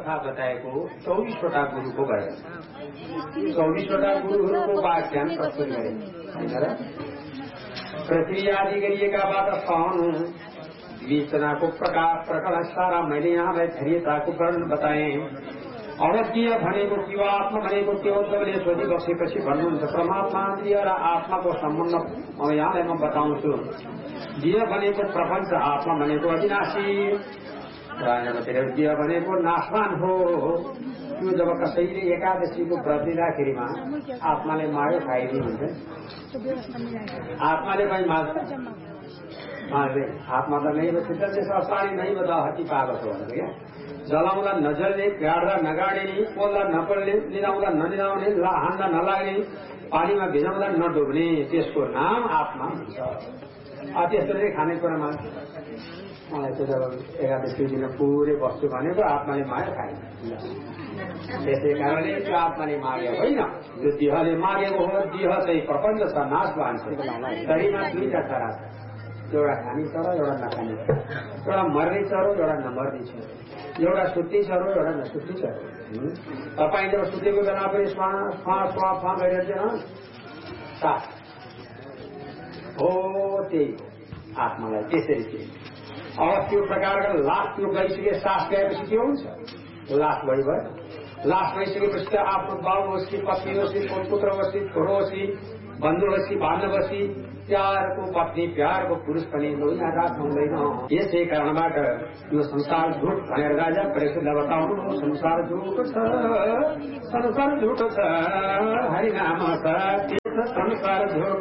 कथा बताएको 24वटा गुरुको गरे 24वटा गुरुहरूको व्याख्यान प्रस्तुत गरे हैन र प्रक्रिया आदि गरिएकाबाट सहनु विवेचनाको प्रकरण सारा मैले यहाँलाई धैर्यताको वर्णन बताएँ। अवज्ञ भनेको के हो, आत्मा भनेको के हो तपाईँले सोधी बसेपछि भन्नुहुन्छ परमात्मा र आत्माको सम्बन्ध यहाँलाई म बताउँछु। जीव भनेको प्रपञ्च, आत्मा भनेको अविनाशी, जीव भनेको नाशवान हो। त्यो जब कसैले एकादशीको व्रत लिँदाखेरिमा आत्माले मार्यो खाइदिनु हुन्छ, आत्माले पनि मार्दै आत्मा त नै बसिन्छ त्यसमा पानी नै बता हटी पाएको छ भनेको क्या। जलाउँदा नजल्ने, गाड्दा नगाड्ने, पोल्दा नपोल्ने, निदाउँदा ननिदाउने, हान्दा नलाग्ने, पानीमा भिजाउँदा नडुब्ने, त्यसको नाम आत्मा हुन्छ। त्यस्तो चाहिँ खानेकुरामा मलाई त जब एकादशी दिन पुरै बस्छु भनेको आत्माले मार्यो खाइन्छ। त्यसै कारणले त्यो आत्माले मार्यो होइन, त्यो देहले मारेको हो। देह चाहिँ प्रपञ्च छ, नाशवान छ। शरीरमा दुईटा चरा छ, एउटा खाने चरो, एउटा नखाने चरो, एउटा मर्ने चरो, एउटा नमर्ने चरो, एउटा सुत्ती चरो, एउटा नसुत्ती चरो। तपाईँ जब सुतेको बेला पनि स्वाहा गरिरहन्छ सास हो, त्यही आत्मालाई त्यसरी चाहिँ। अब त्यो प्रकारका लास त्यो गइसके, सास गएपछि के हुन्छ? लास भयो। लास भइसकेपछि त आफ्नो बाबु होस् कि पत्नी होस् कि पुत्र होस् कि छोरो होस् कि बन्धु होस् कि बान्धव होस् कि प्यारको पत्नी प्यारको पुरुष पनि रात हुँदैन। यसै कारणबाट यो संसार झुट भनेर राजा परेशले बताउनु, संसार झुट छ, संसार झुट छ, हरिनाम छ, संसार झुट।